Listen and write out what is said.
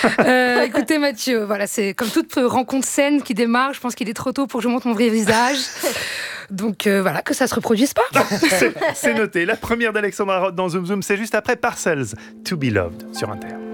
Écoutez Mathieu, voilà, c'est comme toute rencontre saine qui démarre. Je pense qu'il est trop tôt pour que je montre mon vrai visage. Donc voilà, que ça se reproduise pas. C'est noté. La première d'Alexandra Roth dans Zoom Zoom, c'est juste après Parcels, To Be Loved sur Inter.